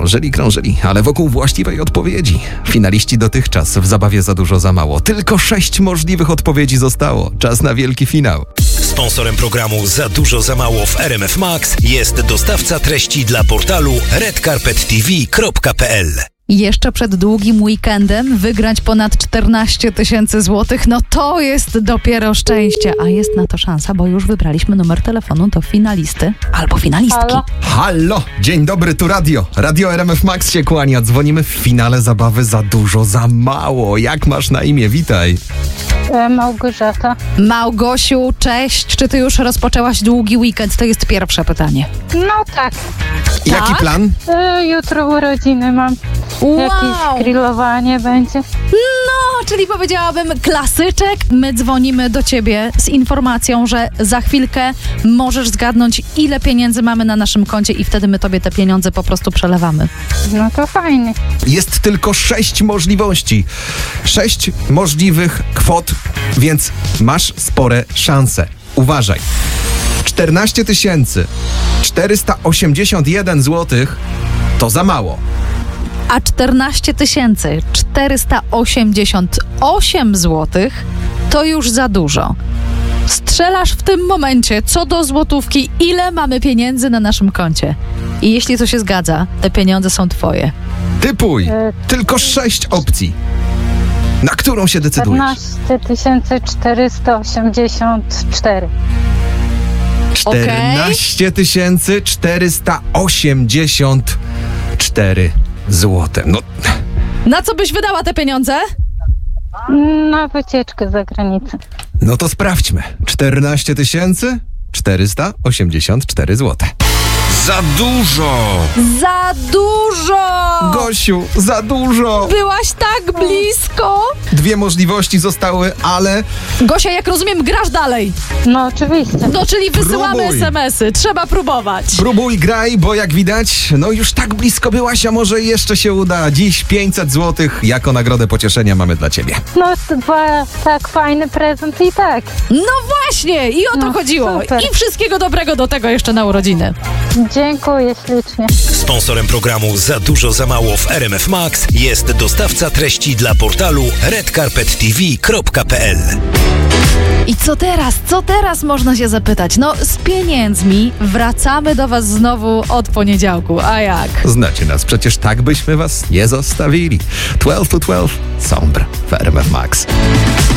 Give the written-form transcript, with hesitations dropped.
krążyli, ale wokół właściwej odpowiedzi. Finaliści dotychczas w zabawie Za dużo, za mało. Tylko 6 możliwych odpowiedzi zostało. Czas na wielki finał. Sponsorem programu Za dużo, za mało w RMF Max jest dostawca treści dla portalu redcarpettv.pl. Jeszcze przed długim weekendem wygrać ponad 14 000 złotych, no to jest dopiero szczęście. A jest na to szansa, bo już wybraliśmy numer telefonu do finalisty albo finalistki. Halo, dzień dobry, tu Radio RMF Max się kłania. Dzwonimy w finale zabawy Za dużo, za mało. Jak masz na imię? Witaj. Małgorzata. Małgosiu, cześć. Czy ty już rozpoczęłaś długi weekend? To jest pierwsze pytanie. No tak. Jaki plan? Jutro urodziny mam. Wow. Jakieś grillowanie będzie. No, czyli powiedziałabym klasyczek. My dzwonimy do ciebie z informacją, że za chwilkę możesz zgadnąć, ile pieniędzy mamy na naszym koncie i wtedy my tobie te pieniądze po prostu przelewamy. No to fajnie. Jest tylko 6 możliwości. 6 możliwych kwot, więc masz spore szanse. Uważaj. 14 481 zł to za mało. A 14 488 zł to już za dużo. Strzelasz w tym momencie co do złotówki, ile mamy pieniędzy na naszym koncie. I jeśli to się zgadza, te pieniądze są twoje. Typuj. Tylko 6 opcji. Na którą się decydujesz? 14 484. 14 484 zł. No, Na co byś wydała te pieniądze? Na wycieczkę za granicę. no to sprawdźmy. 14 484 zł. Za dużo! Za dużo! Gosiu, za dużo! Byłaś tak blisko! 2 możliwości zostały, ale Gosia, jak rozumiem, grasz dalej. No oczywiście. No, czyli wysyłamy Próbuj. SMS-y. Trzeba próbować. próbuj, graj, bo jak widać, no już tak blisko byłaś, a może jeszcze się uda. Dziś 500 zł jako nagrodę pocieszenia mamy dla ciebie. No to tak fajny prezent i tak. No właśnie! I o to No, chodziło. super. I wszystkiego dobrego do tego jeszcze na urodziny. Dziękuję ślicznie. Sponsorem programu Za dużo, za mało w RMF Max jest dostawca treści dla portalu redcarpettv.pl. I co teraz? Co teraz można się zapytać? No, z pieniędzmi wracamy do was znowu od poniedziałku. A jak? Znacie nas, przecież tak byśmy was nie zostawili. 12 to 12, Sombre w RMF Max.